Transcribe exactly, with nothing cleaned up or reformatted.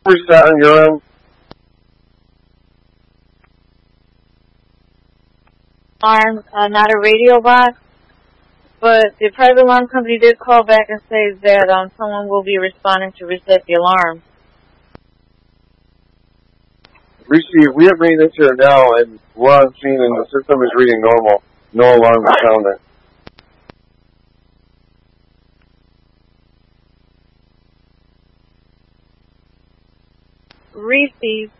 reset on your end? Alarm, uh, not a radio box, but the private alarm company did call back and say that um, someone will be responding to reset the alarm. Receive, we have maintenance here now, and we're on scene, and the system is reading normal. No alarm is sounding. Receive.